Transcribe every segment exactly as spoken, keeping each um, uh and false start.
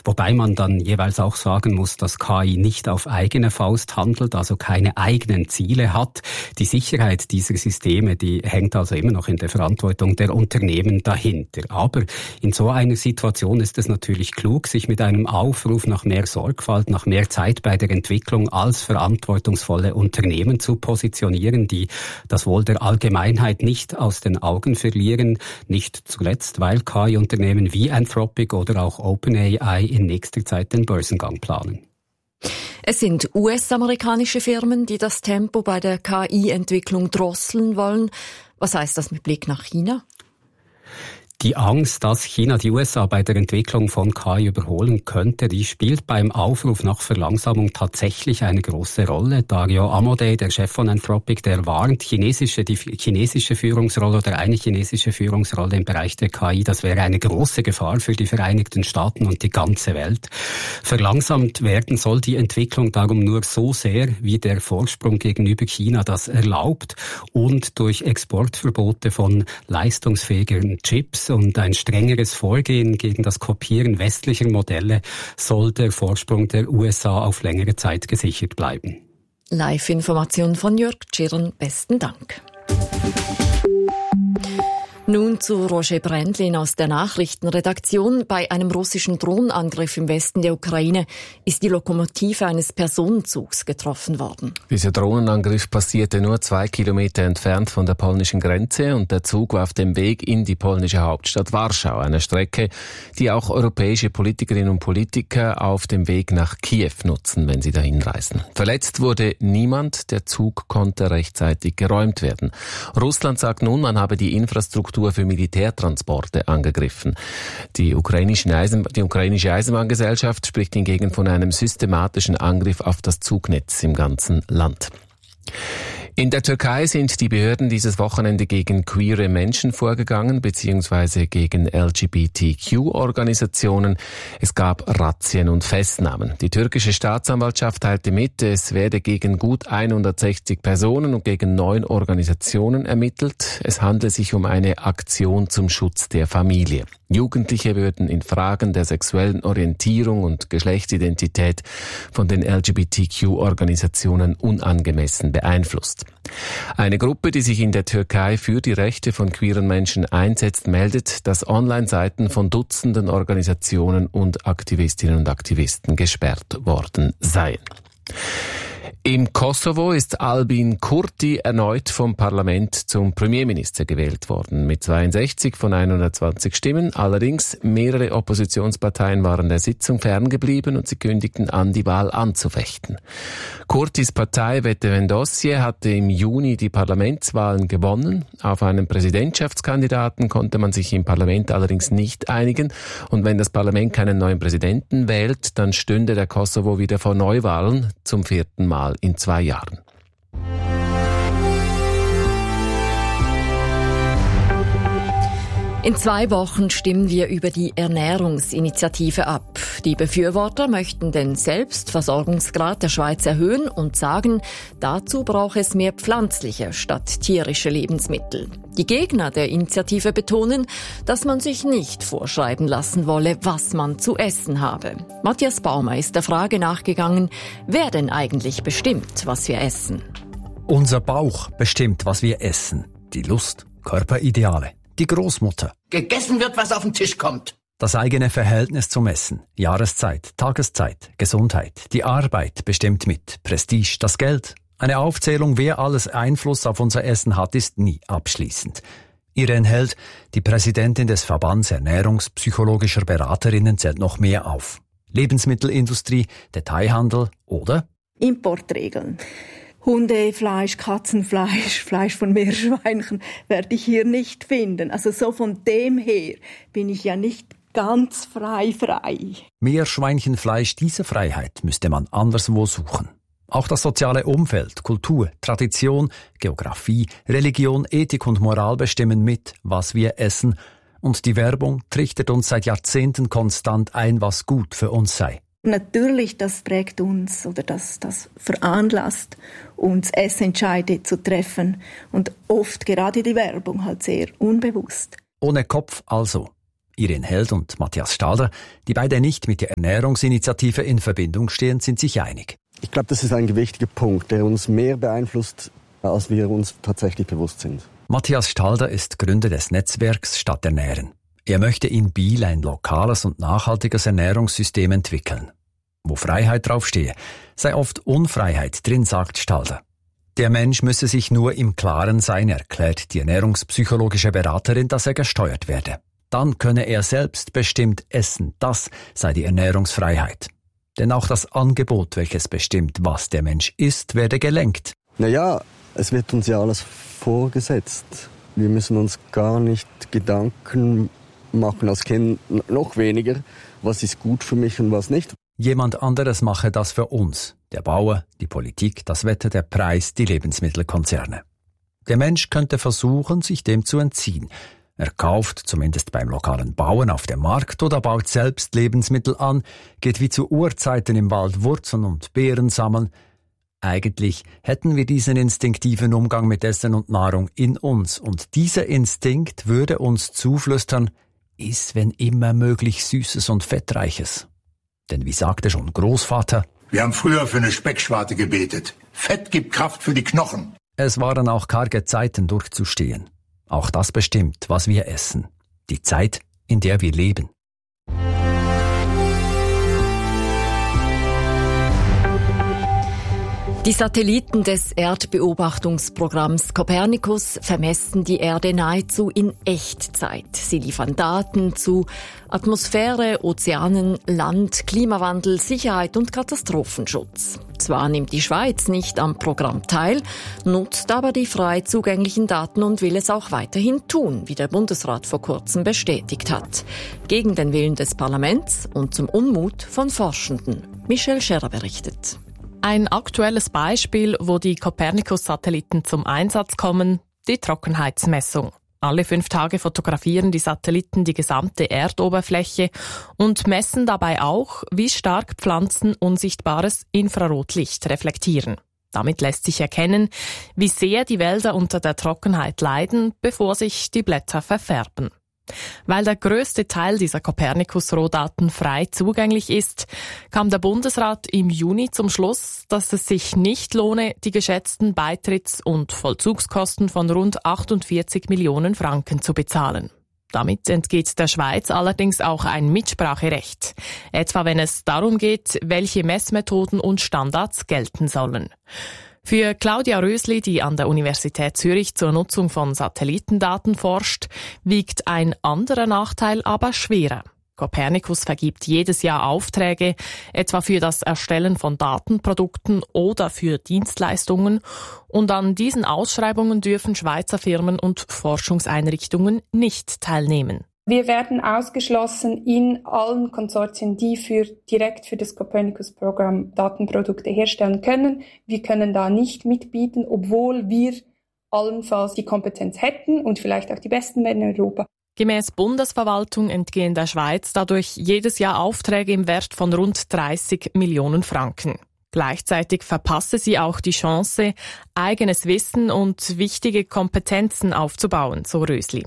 Wobei man dann jeweils auch sagen muss, dass K I nicht auf eigene Faust handelt, also keine eigenen Ziele hat. Die Sicherheit dieser Systeme, die hängt also immer noch in der Verantwortung der Unternehmen dahinter. Aber in so einer Situation ist es natürlich klug, sich mit einem Aufruf nach mehr Sorgfalt, nach mehr Zeit bei der Entwicklung als verantwortungsvolle Unternehmen zu positionieren, die das Wohl der Allgemeinheit nicht aus den Augen verlieren. Nicht zuletzt, weil K I-Unternehmen wie Anthropic oder auch OpenAI in nächster Zeit den Börsengang planen. Es sind U S-amerikanische Firmen, die das Tempo bei der K I-Entwicklung drosseln wollen. Was heißt das mit Blick nach China? Die Angst, dass China die U S A bei der Entwicklung von K I überholen könnte, die spielt beim Aufruf nach Verlangsamung tatsächlich eine große Rolle. Dario Amodei, der Chef von Anthropic, der warnt, chinesische, die chinesische Führungsrolle oder eine chinesische Führungsrolle im Bereich der K I, das wäre eine große Gefahr für die Vereinigten Staaten und die ganze Welt. Verlangsamt werden soll die Entwicklung darum nur so sehr, wie der Vorsprung gegenüber China das erlaubt und durch Exportverbote von leistungsfähigeren Chips und ein strengeres Vorgehen gegen das Kopieren westlicher Modelle soll der Vorsprung der U S A auf längere Zeit gesichert bleiben. Live-Information von Jörg Tschirren. Besten Dank. Nun zu Roger Brendlin aus der Nachrichtenredaktion. Bei einem russischen Drohnenangriff im Westen der Ukraine ist die Lokomotive eines Personenzugs getroffen worden. Dieser Drohnenangriff passierte nur zwei Kilometer entfernt von der polnischen Grenze und der Zug war auf dem Weg in die polnische Hauptstadt Warschau, eine Strecke, die auch europäische Politikerinnen und Politiker auf dem Weg nach Kiew nutzen, wenn sie dahin reisen. Verletzt wurde niemand, der Zug konnte rechtzeitig geräumt werden. Russland sagt nun, man habe die Infrastruktur für Militärtransporte angegriffen. Die ukrainische, Eisen, die ukrainische Eisenbahngesellschaft spricht hingegen von einem systematischen Angriff auf das Zugnetz im ganzen Land. In der Türkei sind die Behörden dieses Wochenende gegen queere Menschen vorgegangen, beziehungsweise gegen L G B T Q-Organisationen. Es gab Razzien und Festnahmen. Die türkische Staatsanwaltschaft teilte mit, es werde gegen gut hundertsechzig Personen und gegen neun Organisationen ermittelt. Es handle sich um eine Aktion zum Schutz der Familie. Jugendliche würden in Fragen der sexuellen Orientierung und Geschlechtsidentität von den L G B T Q-Organisationen unangemessen beeinflusst. Eine Gruppe, die sich in der Türkei für die Rechte von queeren Menschen einsetzt, meldet, dass Online-Seiten von Dutzenden Organisationen und Aktivistinnen und Aktivisten gesperrt worden seien. Im Kosovo ist Albin Kurti erneut vom Parlament zum Premierminister gewählt worden. Mit zweiundsechzig von hundertzwanzig Stimmen. Allerdings mehrere Oppositionsparteien waren der Sitzung ferngeblieben und sie kündigten an, die Wahl anzufechten. Kurtis Partei Vetevendosje hatte im Juni die Parlamentswahlen gewonnen. Auf einen Präsidentschaftskandidaten konnte man sich im Parlament allerdings nicht einigen. Und wenn das Parlament keinen neuen Präsidenten wählt, dann stünde der Kosovo wieder vor Neuwahlen zum vierten Mal in zwei Jahren. In zwei Wochen stimmen wir über die Ernährungsinitiative ab. Die Befürworter möchten den Selbstversorgungsgrad der Schweiz erhöhen und sagen, dazu brauche es mehr pflanzliche statt tierische Lebensmittel. Die Gegner der Initiative betonen, dass man sich nicht vorschreiben lassen wolle, was man zu essen habe. Matthias Baumer ist der Frage nachgegangen, wer denn eigentlich bestimmt, was wir essen. Unser Bauch bestimmt, was wir essen. Die Lust, Körperideale. Die Großmutter. Gegessen wird, was auf den Tisch kommt. Das eigene Verhältnis zum Essen. Jahreszeit, Tageszeit, Gesundheit. Die Arbeit bestimmt mit. Prestige, das Geld. Eine Aufzählung, wer alles Einfluss auf unser Essen hat, ist nie abschließend. Ihre enthält, die Präsidentin des Verbands Ernährungspsychologischer Beraterinnen zählt noch mehr auf. Lebensmittelindustrie, Detailhandel oder Importregeln. Hundefleisch, Katzenfleisch, Fleisch von Meerschweinchen werde ich hier nicht finden. Also so von dem her bin ich ja nicht ganz frei frei. Meerschweinchenfleisch, diese Freiheit müsste man anderswo suchen. Auch das soziale Umfeld, Kultur, Tradition, Geografie, Religion, Ethik und Moral bestimmen mit, was wir essen. Und die Werbung trichtert uns seit Jahrzehnten konstant ein, was gut für uns sei. Natürlich, das prägt uns oder das, das veranlasst uns, Essentscheide zu treffen. Und oft gerade die Werbung halt sehr unbewusst. Ohne Kopf also. Irene Held und Matthias Stalder, die beide nicht mit der Ernährungsinitiative in Verbindung stehen, sind sich einig. Ich glaube, das ist ein gewichtiger Punkt, der uns mehr beeinflusst, als wir uns tatsächlich bewusst sind. Matthias Stalder ist Gründer des Netzwerks Stadt Ernähren. Er möchte in Biel ein lokales und nachhaltiges Ernährungssystem entwickeln. Wo Freiheit draufstehe, sei oft Unfreiheit drin, sagt Stalder. Der Mensch müsse sich nur im Klaren sein, erklärt die ernährungspsychologische Beraterin, dass er gesteuert werde. Dann könne er selbstbestimmt essen, das sei die Ernährungsfreiheit. Denn auch das Angebot, welches bestimmt, was der Mensch isst, werde gelenkt. Naja, es wird uns ja alles vorgesetzt. Wir müssen uns gar nicht Gedanken machen als Kind, noch weniger, was ist gut für mich und was nicht. Jemand anderes mache das für uns. Der Bauer, die Politik, das Wetter, der Preis, die Lebensmittelkonzerne. Der Mensch könnte versuchen, sich dem zu entziehen. Er kauft, zumindest beim lokalen Bauern auf dem Markt, oder baut selbst Lebensmittel an, geht wie zu Urzeiten im Wald Wurzeln und Beeren sammeln. Eigentlich hätten wir diesen instinktiven Umgang mit Essen und Nahrung in uns. Und dieser Instinkt würde uns zuflüstern, iss wenn immer möglich Süßes und Fettreiches. Denn wie sagte schon Großvater, wir haben früher für eine Speckschwarte gebetet. Fett gibt Kraft für die Knochen. Es waren auch karge Zeiten durchzustehen. Auch das bestimmt, was wir essen. Die Zeit, in der wir leben. Die Satelliten des Erdbeobachtungsprogramms Copernicus vermessen die Erde nahezu in Echtzeit. Sie liefern Daten zu Atmosphäre, Ozeanen, Land, Klimawandel, Sicherheit und Katastrophenschutz. Zwar nimmt die Schweiz nicht am Programm teil, nutzt aber die frei zugänglichen Daten und will es auch weiterhin tun, wie der Bundesrat vor kurzem bestätigt hat. Gegen den Willen des Parlaments und zum Unmut von Forschenden. Michelle Scherer berichtet. Ein aktuelles Beispiel, wo die Copernicus-Satelliten zum Einsatz kommen, die Trockenheitsmessung. Alle fünf Tage fotografieren die Satelliten die gesamte Erdoberfläche und messen dabei auch, wie stark Pflanzen unsichtbares Infrarotlicht reflektieren. Damit lässt sich erkennen, wie sehr die Wälder unter der Trockenheit leiden, bevor sich die Blätter verfärben. Weil der größte Teil dieser Copernicus-Rohdaten frei zugänglich ist, kam der Bundesrat im Juni zum Schluss, dass es sich nicht lohne, die geschätzten Beitritts- und Vollzugskosten von rund achtundvierzig Millionen Franken zu bezahlen. Damit entgeht der Schweiz allerdings auch ein Mitspracherecht, etwa wenn es darum geht, welche Messmethoden und Standards gelten sollen. Für Claudia Rösli, die an der Universität Zürich zur Nutzung von Satellitendaten forscht, wiegt ein anderer Nachteil aber schwerer. Copernicus vergibt jedes Jahr Aufträge, etwa für das Erstellen von Datenprodukten oder für Dienstleistungen, und an diesen Ausschreibungen dürfen Schweizer Firmen und Forschungseinrichtungen nicht teilnehmen. Wir werden ausgeschlossen in allen Konsortien, die für, direkt für das Copernicus-Programm Datenprodukte herstellen können. Wir können da nicht mitbieten, obwohl wir allenfalls die Kompetenz hätten und vielleicht auch die Besten wären in Europa. Gemäß Bundesverwaltung entgehen der Schweiz dadurch jedes Jahr Aufträge im Wert von rund dreißig Millionen Franken. Gleichzeitig verpasse sie auch die Chance, eigenes Wissen und wichtige Kompetenzen aufzubauen, so Rösli.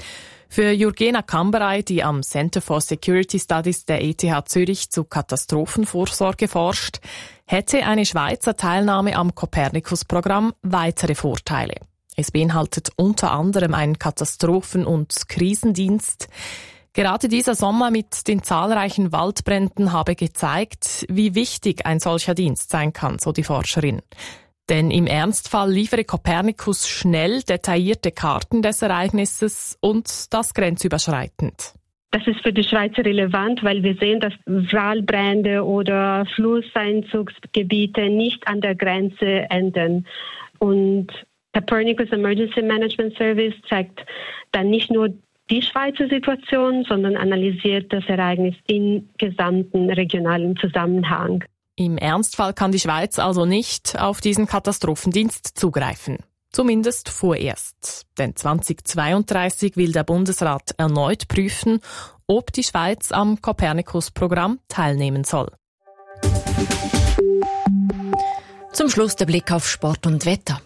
Für Jurgena Kamberei, die am Center for Security Studies der E T H Zürich zu Katastrophenvorsorge forscht, hätte eine Schweizer Teilnahme am Copernicus-Programm weitere Vorteile. Es beinhaltet unter anderem einen Katastrophen- und Krisendienst. Gerade dieser Sommer mit den zahlreichen Waldbränden habe gezeigt, wie wichtig ein solcher Dienst sein kann, so die Forscherin. Denn im Ernstfall liefere Copernicus schnell detaillierte Karten des Ereignisses und das grenzüberschreitend. Das ist für die Schweiz relevant, weil wir sehen, dass Waldbrände oder Flusseinzugsgebiete nicht an der Grenze enden. Und Copernicus Emergency Management Service zeigt dann nicht nur die Schweizer Situation, sondern analysiert das Ereignis im gesamten regionalen Zusammenhang. Im Ernstfall kann die Schweiz also nicht auf diesen Katastrophendienst zugreifen. Zumindest vorerst. Denn zweitausendzweiunddreißig will der Bundesrat erneut prüfen, ob die Schweiz am Copernicus-Programm teilnehmen soll. Zum Schluss der Blick auf Sport und Wetter.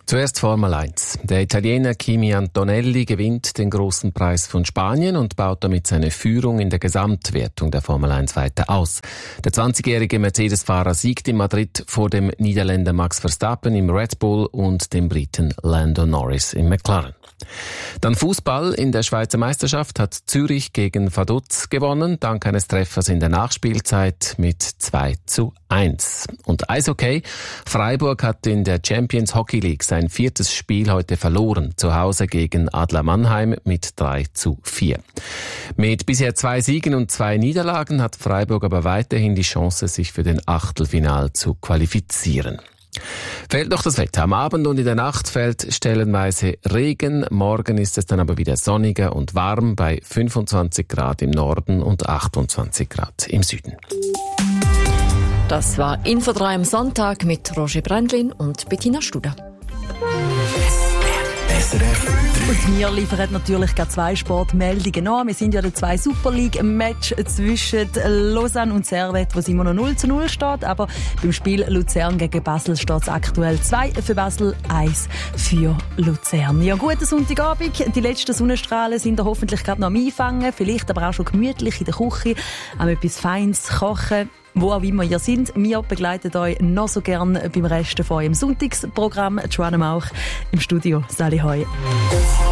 Zuerst Formel eins. Der Italiener Kimi Antonelli gewinnt den grossen Preis von Spanien und baut damit seine Führung in der Gesamtwertung der Formel eins weiter aus. Der zwanzigjährige Mercedes-Fahrer siegt in Madrid vor dem Niederländer Max Verstappen im Red Bull und dem Briten Lando Norris im McLaren. Dann Fußball. In der Schweizer Meisterschaft hat Zürich gegen Vaduz gewonnen, dank eines Treffers in der Nachspielzeit mit zwei zu eins. Und Eishockey. Freiburg hat in der Champions Hockey League sein viertes Spiel heute verloren, zu Hause gegen Adler Mannheim mit drei zu vier. Mit bisher zwei Siegen und zwei Niederlagen hat Freiburg aber weiterhin die Chance, sich für den Achtelfinal zu qualifizieren. Fällt noch das Wetter. Am Abend und in der Nacht fällt stellenweise Regen. Morgen ist es dann aber wieder sonniger und warm bei fünfundzwanzig Grad im Norden und achtundzwanzig Grad im Süden. Das war Info drei am Sonntag mit Roger Brändlin und Bettina Studer. Und wir liefern natürlich gerade zwei Sportmeldungen an. Wir sind ja der zwei Super League-Match zwischen Lausanne und Servette, wo es immer noch null zu null steht. Aber beim Spiel Luzern gegen Basel steht es aktuell zwei für Basel, eins für Luzern. Ja, guten Sonntagabend. Die letzten Sonnenstrahlen sind da hoffentlich gerade noch am Einfangen. Vielleicht aber auch schon gemütlich in der Küche. Auch etwas Feines kochen. Wo auch immer ihr seid, wir begleiten euch noch so gern beim Rest von eurem Sonntagsprogramm. Joanna Mauch im Studio. Sali Hoi.